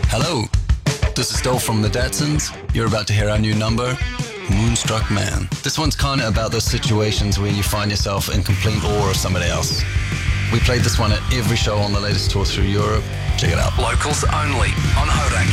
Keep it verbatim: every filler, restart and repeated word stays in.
Hello, this is Dole from the Datsuns. You're about to hear our new number, Moonstruck Man. This one's kind of about those situations where you find yourself in complete awe of somebody else. We played this one at every show on the latest tour through Europe. Check it out. Locals only on Horak.